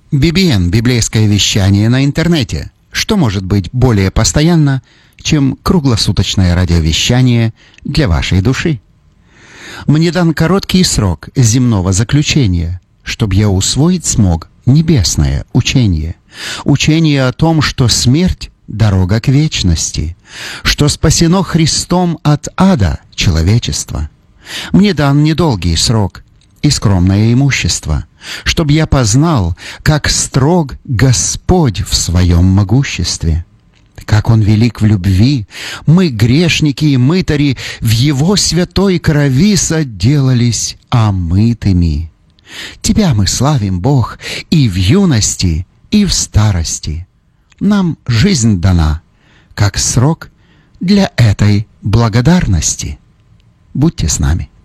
BBN – библейское вещание на интернете. Что может быть более постоянно, чем круглосуточное радиовещание для вашей души? Мне дан короткий срок земного заключения, чтобы я усвоить смог небесное учение. Учение о том, что смерть – дорога к вечности, что спасено Христом от ада человечества. Мне дан недолгий срок и скромное имущество, чтобы я познал, как строг Господь в своем могуществе, как Он велик в любви. Мы, грешники и мытари, в Его святой крови соделались омытыми. Тебя мы славим, Бог, и в юности, и в старости. Нам жизнь дана, как срок для этой благодарности. Будьте с нами.